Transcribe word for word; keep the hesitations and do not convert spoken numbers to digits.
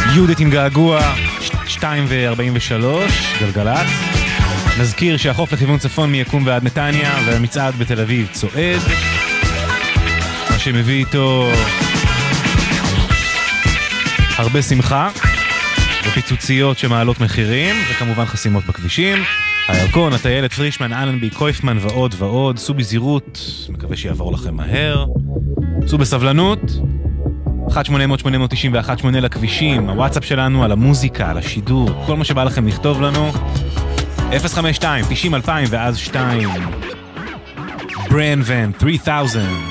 יהודית עם געגוע, שתיים וארבעים ושלוש, גלגלת. נזכיר שהחוף לכיוון צפון מיקום ועד נתניה, והמצעד בתל אביב צועד, מה שמביא איתו הרבה שמחה ופיצוציות שמעלות מחירים, וכמובן חסימות בכבישים. הירקון, הטיילת, פרישמן, אלנבי, קויפמן ועוד ועוד. סעו בזהירות, מקווה שיעבור לכם מהר. סעו בסבלנות. אחת שמונה אפס אפס שמונה תשע אחת שמונה לכבישים, הוואטסאפ שלנו, על המוזיקה, על השידור, כל מה שבא לכם לכתוב לנו. אפס חמש שתיים תשעים אלפיים ואז שתיים. ברן ון, שלוש אלף.